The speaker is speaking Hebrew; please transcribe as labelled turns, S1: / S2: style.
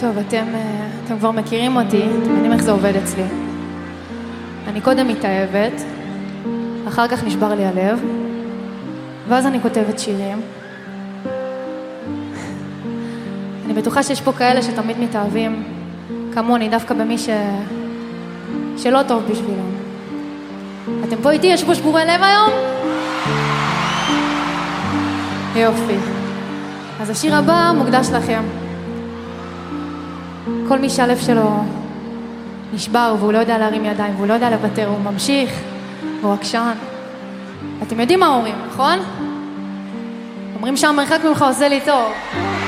S1: טוב, אתם כבר מכירים אותי, אתם יודעים איך זה עובד אצלי. אני קודם מתאהבת, אחר כך נשבר לי הלב, ואז אני כותבת שירים. אני בטוחה שיש פה כאלה שתמיד מתאהבים, כמוני, דווקא במי שלא טוב בשבילם. אתם פה איתי? יש פה שבורי לב היום? יופי. אז השיר הבא מוקדש לכם. כל מי שהלב שלו נשבר והוא לא יודע להרים ידיים והוא לא יודע לוותר, הוא ממשיך, הוא עקשן. אתם יודעים מה אומרים, נכון? אומרים שהמרחק ממך עושה לי טוב.